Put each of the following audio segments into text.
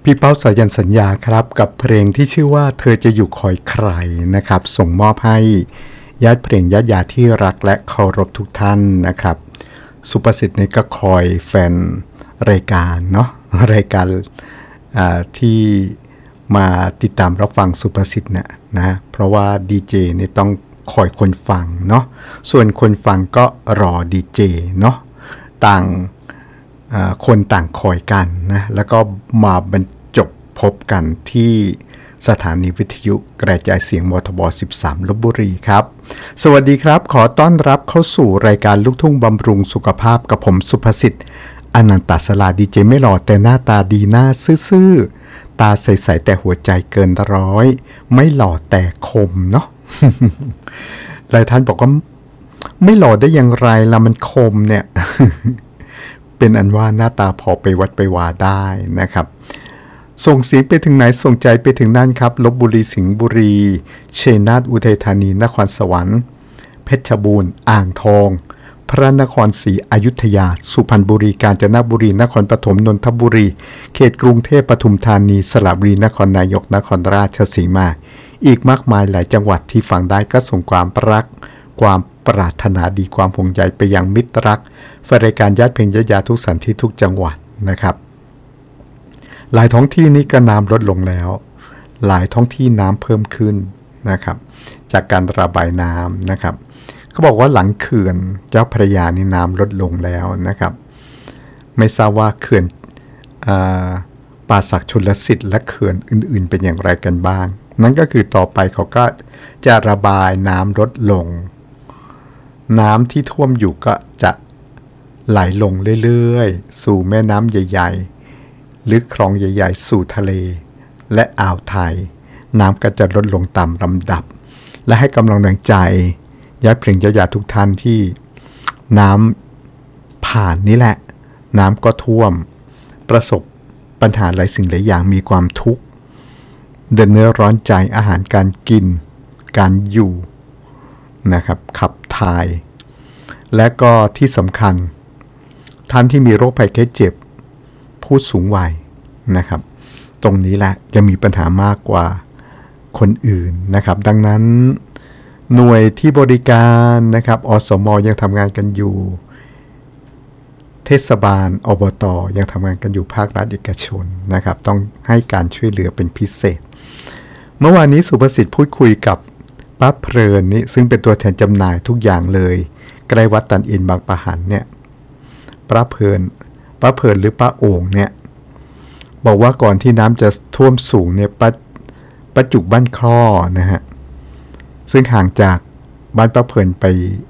พี่เป้าสายันสัญญาครับกับเพลงที่ชื่อว่าเธอจะอยู่คอยใครนะครับส่งมอบให้ญาติเพลงญาติญาที่รักและเคารพทุกท่านนะครับสุประสิทธิ์นี่ก็คอยแฟนรายการเนาะรายการที่มาติดตามรับฟังสุประสิทธิ์นะเพราะว่าดีเจนี่ต้องคอยคนฟังเนาะส่วนคนฟังก็รอดีเจเนาะต่างคนต่างคอยกันนะแล้วก็มาบรรจบพบกันที่สถานีวิทยุกระจายเสียงมทบ13ลพบุรีครับสวัสดีครับขอต้อนรับเข้าสู่รายการลูกทุ่งบำรุงสุขภาพกับผมสุภสิทธิ์อนันตศราดีเจไม่หล่อแต่หน้าตาดีหน้าซื่อๆตาใสๆแต่หัวใจเกินร้อยไม่หล่อแต่คมเนาะ หลายท่านบอกว่าไม่หล่อได้อย่างไรล่ะมันคมเนี่ย เป็นอันว่าหน้าตาพอไปวัดไปวาได้นะครับส่งเสียงไปถึงไหนส่งใจไปถึงนั่นครับลพบุรีสิงห์บุรีชัยนาทอุทัยธานีนครสวรรค์เพชรบูรณ์อ่างทองพระนครศรีอยุธยาสุพรรณบุรีกาญจนบุรีนครปฐมนนทบุรีเขตกรุงเทพปทุมธานีสระบุรีนครนายกนครราชสีมาอีกมากมายหลายจังหวัดที่ฟังได้ก็ส่งความรักความปรารถนาดีความห่วงใยไปยังมิตรรักแฟนรายการญาติเพลงญาติญาทุกสันที่ทุกจังหวัดนะครับหลายท้องที่นี้ก็น้ำลดลงแล้วหลายท้องที่น้ำเพิ่มขึ้นนะครับจากการระบายน้ำนะครับเขาบอกว่าหลังเขื่อนเจ้าพระยานี่น้ำลดลงแล้วนะครับไม่ทราบว่าเขื่อนป่าสักชลสิทธิ์และเขื่อนอื่นๆเป็นอย่างไรกันบ้างนั่นก็คือต่อไปเขาก็จะระบายน้ำลดลงน้ำที่ท่วมอยู่ก็จะไหลลงเรื่อยๆสู่แม่น้ำใหญ่ๆหรือคลองใหญ่ๆสู่ทะเลและอ่าวไทยน้ำก็จะลดลงตามลำดับและให้กำลังแรงใจญาติเพลงญาติทุกท่านที่น้ำผ่านนี่แหละน้ำก็ท่วมประสบปัญหาหลายสิ่งหลายอย่างมีความทุกข์เดินเนื้อร้อนใจอาหารการกินการอยู่นะครับขับถ่ายและก็ที่สำคัญท่านที่มีโรคภัยไข้เจ็บผู้สูงวัยนะครับตรงนี้แหละจะมีปัญหามากกว่าคนอื่นนะครับดังนั้นหน่วยที่บริการนะครับอสม.ยังทำงานกันอยู่เทศบาลอบต.ยังทำงานกันอยู่ภาครัฐเอกชนนะครับต้องให้การช่วยเหลือเป็นพิเศษเมื่อวานนี้สุภสิทธิ์พูดคุยกับป้าเพลินนี่ซึ่งเป็นตัวแทนจำหน่ายทุกอย่างเลยใกล้วัดตันเอ็นบางปะหันเนี่ยป้าเพลินหรือป้าโอ่งเนี่ยบอกว่าก่อนที่น้ำจะท่วมสูงเนี่ยป้าจุกบ้านคลอนะฮะซึ่งห่างจากบ้านป้าเพลินไป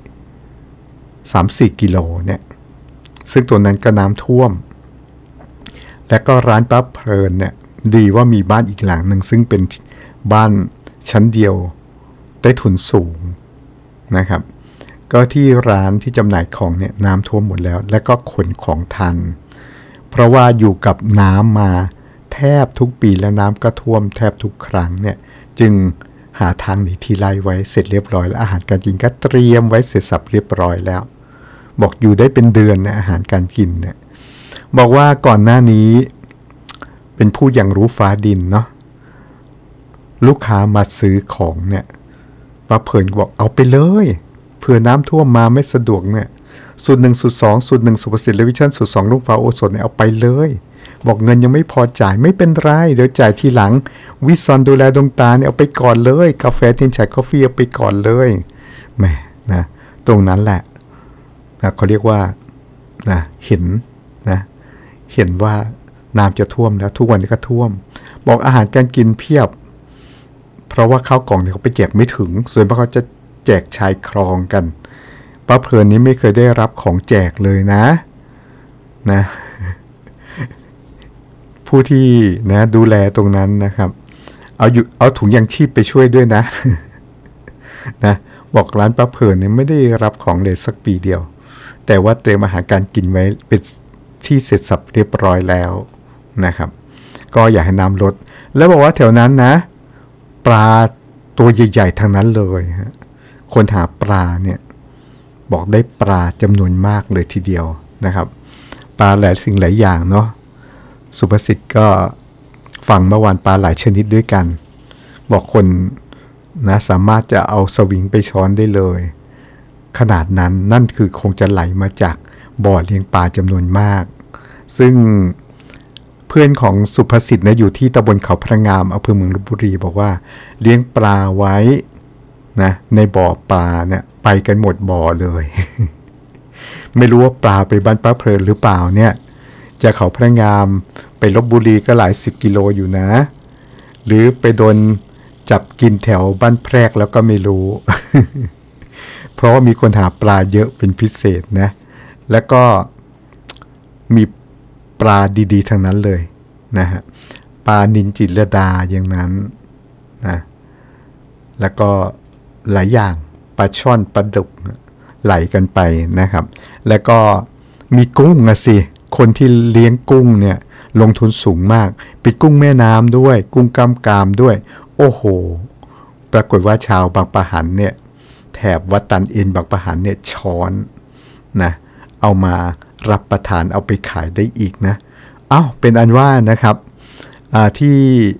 3-4 กิโลเนี่ยซึ่งตัวนั้นก็น้ำท่วมและก็ร้านป้าเพลินเนี่ยดีว่ามีบ้านอีกหลังหนึ่งซึ่งเป็นบ้านชั้นเดียวได้ทุนสูงนะครับก็ที่ร้านที่จำหน่ายของเนี่ยน้ำท่วมหมดแล้วและก็ขนของทันเพราะว่าอยู่กับน้ำมาแทบทุกปีแล้วน้ำก็ท่วมแทบทุกครั้งเนี่ยจึงหาทางหนีทีไล่ไว้เสร็จเรียบร้อยแล้วอาหารการกินก็เตรียมไว้เสร็จสับเรียบร้อยแล้วบอกอยู่ได้เป็นเดือนนะอาหารการกินเนี่ยบอกว่าก่อนหน้านี้เป็นผู้อย่างรู้ฟ้าดินเนาะลูกค้ามาซื้อของเนี่ยป้าเพลินบอกเอาไปเลยเผื่อน้ำท่วมมาไม่สะดวกเนี่ยสูตร 1 สูตร 2 สูตร 1สุภสิทธิ์และวิชั่นสูตร 2 ลูกฟ้าโอสถเนี่ยเอาไปเลยบอกเงินยังไม่พอจ่ายไม่เป็นไรเดี๋ยวจ่ายทีหลังวิซอนดูแลดวงตาเนี่ยเอาไปก่อนเลยกาแฟทินชัยกาแฟเอาไปก่อนเลยแหมนะตรงนั้นแหละนะเขาเรียกว่านะเห็นว่าน้ำจะท่วมแล้วทุกวันนี้ก็ท่วมบอกอาหารการกินเพียบเพราะว่าข้าวกล่องเนี่ยเขาไปแจกไม่ถึงส่วนมากเขาจะแจกชายคลองกันป้าเพลินนี้ไม่เคยได้รับของแจกเลยนะผู้ที่นะดูแลตรงนั้นนะครับเอาถุงยางชีพไปช่วยด้วยนะบอกร้านป้าเพลินเนี่ยไม่ได้รับของเลยสักปีเดียวแต่ว่าเตรียมอาหารการกินไว้เป็นที่เสร็จสับเรียบร้อยแล้วนะครับก็อยากให้น้ำลดแล้วบอกว่าแถวนั้นนะปลาตัวใหญ่ๆทั้งนั้นเลยฮะคนหาปลาเนี่ยบอกได้ปลาจำนวนมากเลยทีเดียวนะครับปลาหลายสิ่งหลายอย่างเนาะสุภสิทธิ์ก็ฟังเมื่อวานปลาหลายชนิดด้วยกันบอกคนนะสามารถจะเอาสวิงไปช้อนได้เลยขนาดนั้นนั่นคือคงจะไหลมาจากบ่อเลี้ยงปลาจำนวนมากซึ่งเพื่อนของสุภสิทธิ์นะอยู่ที่ตำบลเขาพระงามอำเภอเมืองลพบุรีบอกว่าเลี้ยงปลาไว้นะในบ่อปลาเนี่ยไปกันหมดบ่อเลย ไม่รู้ว่าปลาไปบ้านป้าเพลินหรือเปล่าเนี่ยจากเขาพระงามไปลพบุรีก็หลาย10 กิโลอยู่นะหรือไปโดนจับกินแถวบ้านแพรกแล้วก็ไม่รู้ เพราะว่ามีคนหาปลาเยอะเป็นพิเศษนะแล้วก็มีปลาดีๆทั้งนั้นเลยนะฮะปลานิลจิรดาอย่างนั้นนะแล้วก็หลายอย่างปลาช่อนปลาดุกไหลกันไปนะครับแล้วก็มีกุ้งนะสิคนที่เลี้ยงกุ้งเนี่ยลงทุนสูงมากเป็นกุ้งแม่น้ำด้วยกุ้งกำกามด้วยโอ้โหปรากฏว่าชาวบางปะหันเนี่ยแถบวัดตันอินบางปะหันเนี่ยช้อนนะเอามารับประทานเอาไปขายได้อีกนะเป็นอันว่านะครับที่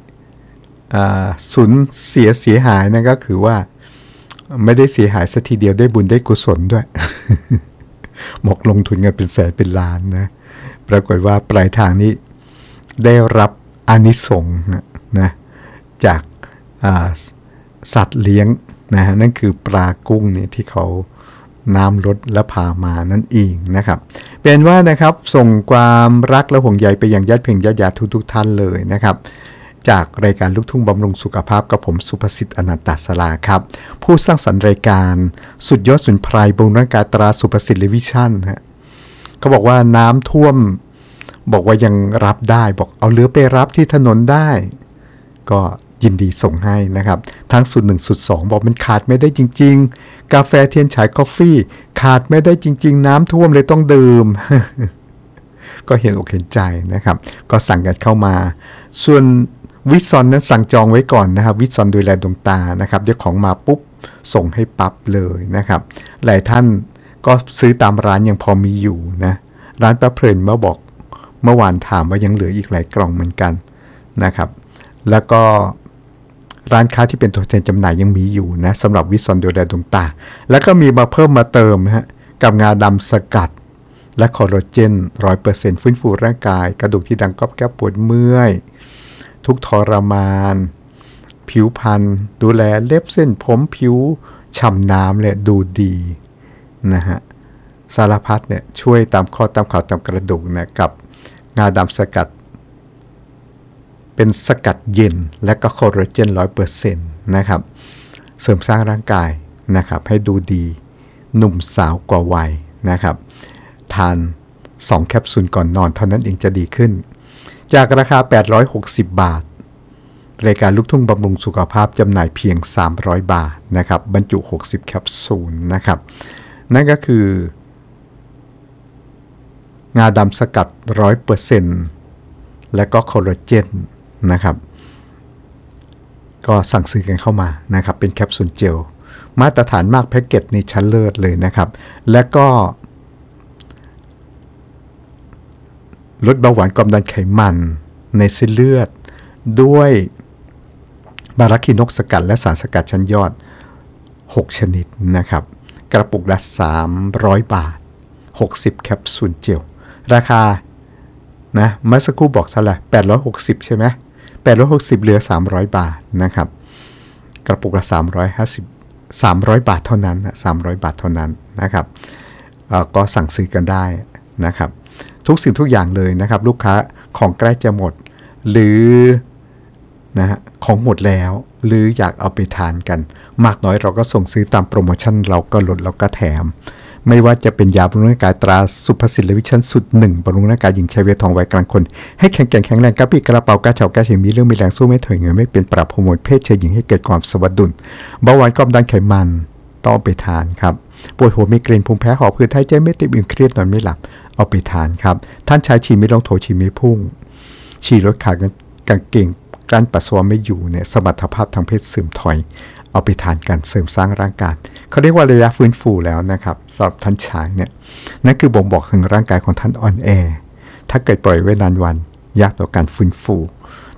สูญเสียหายนั่นก็คือว่าไม่ได้เสียหายสักทีเดียวได้บุญได้กุศลด้วย หมกลงทุนกันเป็นแสนเป็นล้านนะปรากฏว่าปลายทางนี้ได้รับอานิสงส์นะจากสัตว์เลี้ยงนะนั่นคือปลากุ้งเนี่ยที่เขาน้ำลดและพามานั่นเองนะครับเป็นว่านะครับส่งความรักและห่วงใยไปยังญาติเพียงญาติทุกท่านเลยนะครับจากรายการลูกทุ่งบำรุงสุขภาพกับผมสุภสิทธิ์อนันตศาลาครับผู้สร้างสรรค์รายการสุดยอดสมุนไพรบำรุงร่างกายตราสุภสิทธิ์เลวิชั่นฮะเขาบอกว่าน้ำท่วมบอกว่ายังรับได้บอกเอาเรือไปรับที่ถนนได้ก็ยินดีส่งให้นะครับทั้งสูตร1สูตร2บอกมันขาดไม่ได้จริงๆกาแฟเทียนฉายกาแฟขาดไม่ได้จริงๆน้ำท่วมเลยต้องดื่ม ก็เห็นอกเห็นใจนะครับก็สั่งกันเข้ามาส่วนวิซอนนั้นสั่งจองไว้ก่อนนะครับวิซอนดูแลดวงตานะครับเดี๋ยวของมาปุ๊บส่งให้ปั๊บเลยนะครับหลายท่านก็ซื้อตามร้านยังพอมีอยู่นะร้านป้าเพลินมาบอกเมื่อวานถามว่ายังเหลืออีกหลายกล่องเหมือนกันนะครับแล้วก็ร้านค้าที่เป็นตัวแทนจำหน่ายยังมีอยู่นะสำหรับวิซอนดูแลดวงตาแล้วก็มีมาเพิ่มมาเติมฮะกับงาดำสกัดและคอลลาเจน 100% ฟื้นฟูร่างกายกระดูกที่ดังก๊อบแก๊บปวดเมื่อยทุกทรมานผิวพรรณดูแลเล็บเส้นผมผิวฉ่ำน้ำเลยดูดีนะฮะสารพัดเนี่ยช่วยตามข้อตามข่าวตามกระดูกนะกับงาดำสกัดเป็นสกัดเย็นและก็คอลลาเจน 100% นะครับเสริมสร้างร่างกายนะครับให้ดูดีหนุ่มสาวกว่าวัยนะครับทาน2แคปซูลก่อนนอนเท่านั้นเองจะดีขึ้นจากราคา860 บาทรายการลูกทุ่งบำรุงสุขภาพจำหน่ายเพียง300 บาทนะครับบรรจุ60แคปซูลนะครับนั่นก็คืองาดำสกัด 100% และก็คอลลาเจนนะครับก็สั่งซื้อกันเข้ามานะครับเป็นแคปซูลเจลมาตรฐานมากแพ็กเกจในชั้นเลิศเลยนะครับและก็ลดเบาหวานความดันไขมันในเส้นเลือดด้วยบาราคินกสกัดและสารสกัดชั้นยอด6ชนิดนะครับกระปุกละ300 บาท60แคปซูลเจลราคานะเมื่อสักครู่บอกเท่าไหร่860ใช่ไหม860เหลือ300 บาทนะครับกระปุกละ300 บาทเท่านั้นนะ300 บาทเท่านั้นนะครับก็สั่งซื้อกันได้นะครับทุกสิ่งทุกอย่างเลยนะครับลูกค้าของใกล้จะหมดหรือนะฮะของหมดแล้วหรืออยากเอาไปทานกันมากน้อยเราก็ส่งซื้อตามโปรโมชั่นเราก็ลดเราก็แถมไม่ว่าจะเป็นยาบำรุงร่างกายตราสุภสิทธิ์เลวิชั่นสุด1บำรุงร่างกายหญิงชายวัยทองวัยกลางคนให้แข็งแกร่งแข็งแรงกระปี้กระเป๋ากระเฉากระเฉงมีเรื่องมีแรงสู้ไม่ถอยเงินไม่เป็นปรับฮอร์โมนเพศชายหญิงให้เกิดความสมดุลเบาหวานความดันไขมันต้องไปทานครับปวดหัวไมเกรนภูมิแพ้หอบหืดหายใจไม่เต็มอิ่มเครียดนอนไม่หลับเอาไปทานครับท่านชายฉี่ไม่ลงโถฉี่ไม่พุ่งฉี่ลดขากางเกงกลั้นปัสสาวะไม่อยู่เนี่ยสมรรถภาพทางเพศเสื่อมถอยเอาไปทานกันเสริมสร้างร่างกายเขาเรียกว่าระยะฟื้นฟูแล้วนะครับสำหรับท่านชายเนี่ยนั่นคือบ่งบอกถึงร่างกายของท่านอ่อนแอถ้าเกิดปล่อยไว้นานวันยากต่อการฟื้นฟู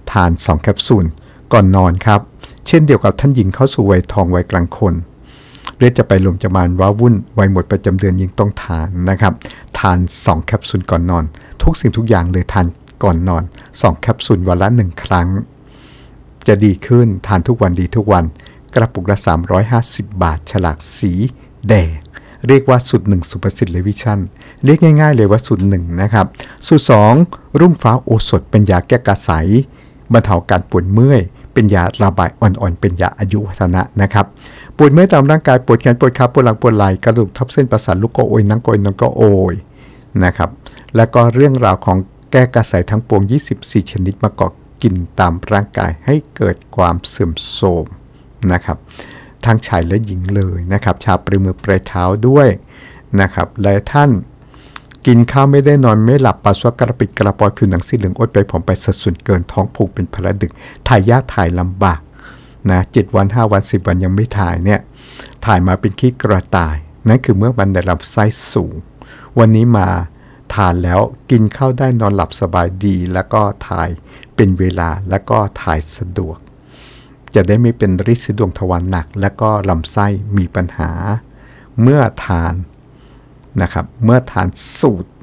ทาน2แคปซูลก่อนนอนครับเช่นเดียวกับท่านหญิงเข้าสู่วัยทองวัยกลางคนเลือดจะไปลมจะมานว้าวุ่นวัยหมดประจำเดือนยิ่งต้องทานนะครับทาน2แคปซูลก่อนนอนทุกสิ่งทุกอย่างเลยทานก่อนนอน2แคปซูลวันละ1ครั้งจะดีขึ้นทานทุกวันดีทุกวันกระปุกละ350 บาทฉลากสีแดงเรียกว่าสูตร1สุภสิทธิ์เลวิชั่นเรียกง่ายๆเลยว่าสูตร1นะครับสูตร2รุ่งฟ้าโอสถเป็นยาแก้กระสายบรรเทาการปวดเมื่อยเป็นยาระบายอ่อนๆเป็นยาอายุวัฒนะนะครับปวดเมื่อยตามร่างกายปวดแขนปวดขาปวดหลังปวดไหล่กระดูกทับเส้นประสาทลูกก็โอยนั่งก็โอยนอนก็โอยนะครับแล้วก็เรื่องราวของแก้กระสายทั้งปวง24ชนิดมาเกาะกินตามร่างกายให้เกิดความเสื่อมโทรมนะครับทั้งชายและหญิงเลยนะครับชาปลายมือปลายเท้าด้วยนะครับและท่านกินข้าวไม่ได้นอนไม่หลับปัสสาวะกระปิดกระปอยผิวหนังสีเหลืองอดไปผอมไปสัดส่วนเกินท้องผูกเป็นพละดึกถ่ายยากถ่ายลำบากนะ7 วัน5 วัน10 วันยังไม่ถ่ายเนี่ยถ่ายมาเป็นขี้กระต่ายนั่นคือเมื่อวันในลำไส้สูงวันนี้มาทานแล้วกินข้าวได้นอนหลับสบายดีแล้วก็ถ่ายเป็นเวลาแล้วก็ถ่ายสะดวกจะได้ไม่เป็นริดสีดวงทวารหนักและก็ลำไส้มีปัญหาเมื่อทานนะครับเมื่อทานสูตร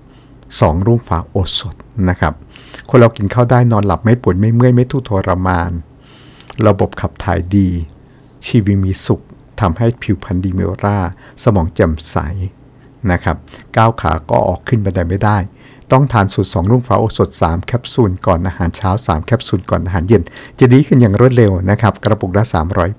2รุ่งฟ้าโอสถนะครับคนเรากินข้าวได้นอนหลับไม่ปวดไม่เมื่อยไม่ทุกข์ทรมานระบบขับถ่ายดีชีวิตมีสุขทำให้ผิวพรรณดีมีออร่าสมองแจ่มใสนะครับก้าวขาก็ออกขึ้นบันไดไม่ได้ต้องทานสูตร2รุ่งฟ้าโอสถ3แคปซูลก่อนอาหารเช้า3แคปซูลก่อนอาหารเย็นจะดีขึ้นอย่างรวดเร็วนะครับกระปุกละ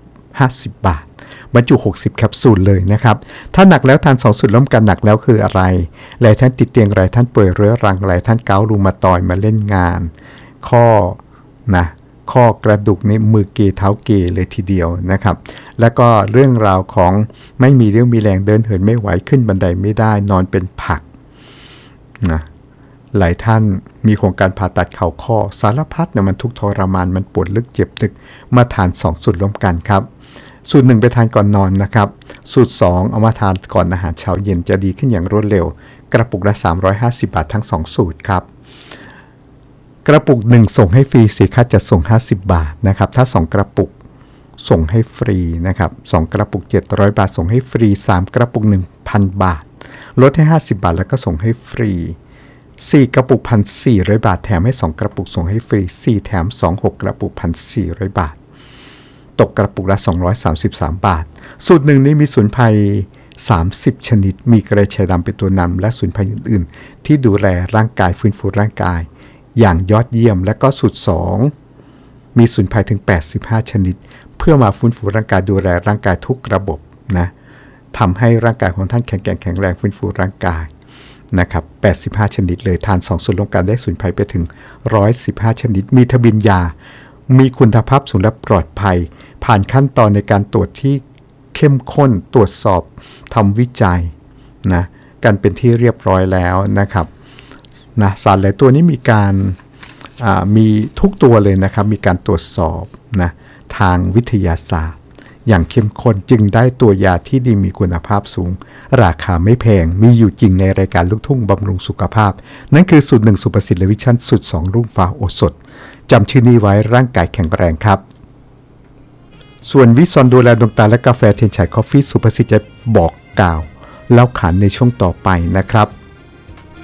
350 บาทบรรจุ60แคปซูลเลยนะครับถ้าหนักแล้วทาน2สูตรร่วมกันหนักแล้วคืออะไรหลายท่านติดเตียงหลายท่านป่วยเรื้อรังหลายท่านเกาต์รูมาตอยด์มาเล่นงานข้อกระดูกในมือเกเท้าเกเลยทีเดียวนะครับแล้วก็เรื่องราวของไม่มีเรี่ยวมีแรงเดินเหินไม่ไหวขึ้นบันไดไม่ได้นอนเป็นผักนะหลายท่านมีโครงการผ่าตัดเข่าข้อสารพัดเนี่ยมันทุกข์ทรมานมันปวดลึกเจ็บตึกมาทาน2สูตรร่วมกันครับสูตร1ไปทานก่อนนอนนะครับสูตร2เอามาทานก่อนอาหารเช้าเย็นจะดีขึ้นอย่างรวดเร็วกระปุกละ350 บาททั้ง2สูตรครับกระปุก1ส่งให้ฟรีสีค่าจัดส่ง50 บาทนะครับถ้า2กระปุกส่งให้ฟรีนะครับ2กระปุก700 บาทส่งให้ฟรี3กระปุก 1,000 บาทลดให้50 บาทแล้วก็ส่งให้ฟรี4กระปุก 1,400 บาทแถมให้2กระปุกส่งให้ฟรี4แถม2 6กระปุก 1,400 บาทตกกระปุกละ233 บาทสูตรหนึ่งนี้มีสมุนไพร30ชนิดมีกระชายดำเป็นตัวนำและสมุนไพรอื่นๆที่ดูแลร่างกายฟื้นฟูร่างกายอย่างยอดเยี่ยมและก็สูตร2มีสมุนไพรถึง85ชนิดเพื่อมาฟื้นฟูร่างกายดูแลร่างกายทุกระบบนะทำให้ร่างกายของท่านแข็งแกร่งแข็งแรงฟื้นฟูร่างกายนะครับ85ชนิดเลยทาน2สูตรร่วมกันได้สมุนไพรไปถึง115ชนิดมีทะเบียนยามีคุณภาพสูงและปลอดภัยผ่านขั้นตอนในการตรวจที่เข้มข้นตรวจสอบทำวิจัยนะกันเป็นที่เรียบร้อยแล้วนะครับนะสารหลายตัวนี้มีการมีทุกตัวเลยนะครับมีการตรวจสอบนะทางวิทยาศาสตร์อย่างเข้มข้นจึงได้ตัวยาที่ดีมีคุณภาพสูงราคาไม่แพงมีอยู่จริงในรายการลูกทุ่งบำรุงสุขภาพนั่นคือสูตร1สุภสิทธิ์เลวิชั่นสูตร2รุ่งฟ้าโอสถจำชื่อนี้ไว้ร่างกายแข็งแรงครับส่วนวิซอนดูแลดวงตาและกาแฟเทียนฉายคอฟฟี่สุภสิทธิ์จะบอกกล่าวเล่าขานในช่วงต่อไปนะครับ